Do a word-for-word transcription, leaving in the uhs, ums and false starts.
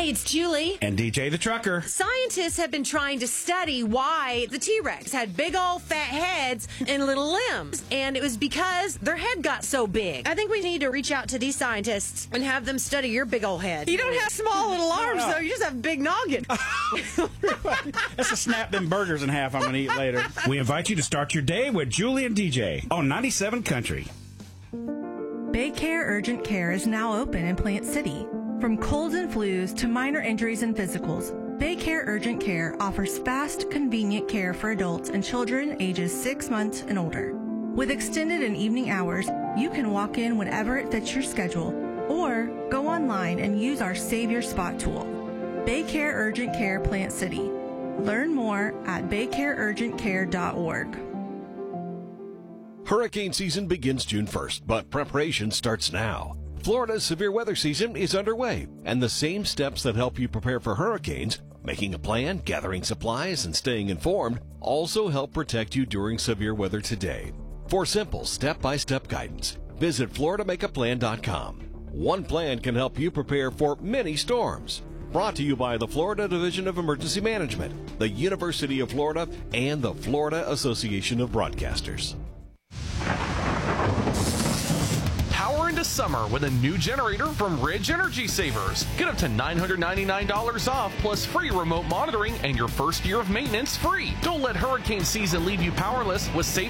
Hey, it's Julie. And D J the Trucker. Scientists have been trying to study why the T-Rex had big old fat heads and little limbs. And it was because their head got so big. I think we need to reach out to these scientists and have them study your big old head. You don't have small little arms, though. You just have a big noggin. That's to snap them burgers in half I'm going to eat later. We invite you to start your day with Julie and D J on ninety-seven Country. Baycare Urgent Care is now open in Plant City. From colds and flus to minor injuries and physicals, Baycare Urgent Care offers fast, convenient care for adults and children ages six months and older. With extended and evening hours, you can walk in whenever it fits your schedule or go online and use our Save Your Spot tool. Baycare Urgent Care Plant City. Learn more at baycare urgent care dot org. Hurricane season begins June first, but preparation starts now. Florida's severe weather season is underway, and the same steps that help you prepare for hurricanes, making a plan, gathering supplies, and staying informed, also help protect you during severe weather today. For simple step-by-step guidance, visit florida make a plan dot com. One plan can help you prepare for many storms. Brought to you by the Florida Division of Emergency Management, the University of Florida, and the Florida Association of Broadcasters. Power into summer with a new generator from Ridge Energy Savers. Get up to nine hundred ninety-nine dollars off plus free remote monitoring and your first year of maintenance free. Don't let hurricane season leave you powerless with Save